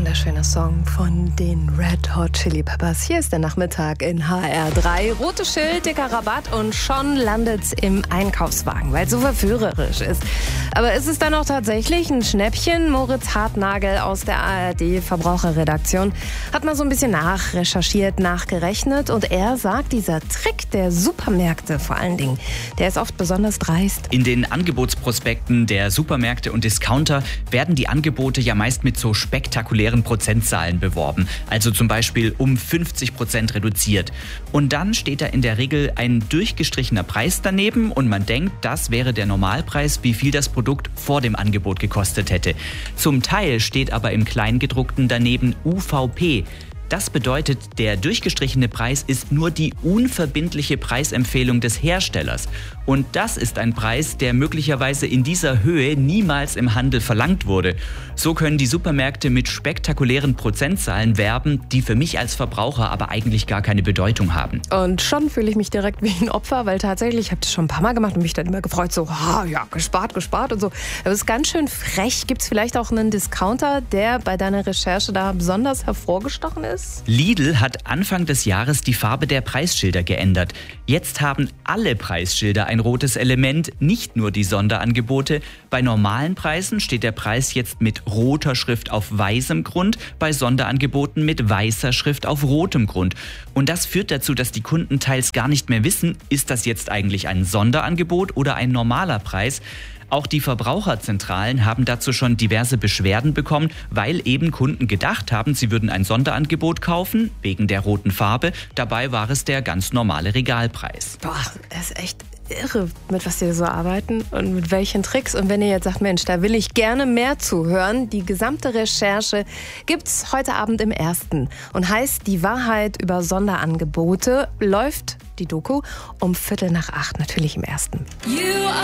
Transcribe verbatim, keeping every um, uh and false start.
Wunderschöner Song von den Red Hot Chili Peppers. Hier ist der Nachmittag in H R drei. Rotes Schild, dicker Rabatt und schon landet's im Einkaufswagen, weil es so verführerisch ist. Aber ist es dann auch tatsächlich ein Schnäppchen? Moritz Hartnagel aus der A R D-Verbraucherredaktion hat mal so ein bisschen nachrecherchiert, nachgerechnet und er sagt, dieser Trick der Supermärkte vor allen Dingen, der ist oft besonders dreist. In den Angebotsprospekten der Supermärkte und Discounter werden die Angebote ja meist mit so spektakulären Prozentzahlen beworben. Also zum Beispiel um fünfzig Prozent reduziert. Und dann steht da in der Regel ein durchgestrichener Preis daneben und man denkt, das wäre der Normalpreis, wie viel das Produkt vor dem Angebot gekostet hätte. Zum Teil steht aber im Kleingedruckten daneben U V P. Das bedeutet, der durchgestrichene Preis ist nur die unverbindliche Preisempfehlung des Herstellers. Und das ist ein Preis, der möglicherweise in dieser Höhe niemals im Handel verlangt wurde. So können die Supermärkte mit spektakulären Prozentzahlen werben, die für mich als Verbraucher aber eigentlich gar keine Bedeutung haben. Und schon fühle ich mich direkt wie ein Opfer, weil tatsächlich, ich habe das schon ein paar Mal gemacht und mich dann immer gefreut, so, ah, ja, gespart, gespart und so. Das ist ganz schön frech. Gibt es vielleicht auch einen Discounter, der bei deiner Recherche da besonders hervorgestochen ist? Lidl hat Anfang des Jahres die Farbe der Preisschilder geändert. Jetzt haben alle Preisschilder ein rotes Element, nicht nur die Sonderangebote. Bei normalen Preisen steht der Preis jetzt mit roter Schrift auf weißem Grund, bei Sonderangeboten mit weißer Schrift auf rotem Grund. Und das führt dazu, dass die Kunden teils gar nicht mehr wissen, ist das jetzt eigentlich ein Sonderangebot oder ein normaler Preis? Auch die Verbraucherzentralen haben dazu schon diverse Beschwerden bekommen, weil eben Kunden gedacht haben, sie würden ein Sonderangebot kaufen, wegen der roten Farbe. Dabei war es der ganz normale Regalpreis. Boah, das ist echt irre, mit was die so arbeiten und mit welchen Tricks. Und wenn ihr jetzt sagt, Mensch, da will ich gerne mehr zuhören, die gesamte Recherche gibt's heute Abend im Ersten und heißt Die Wahrheit über Sonderangebote, läuft die Doku um Viertel nach acht, natürlich im Ersten.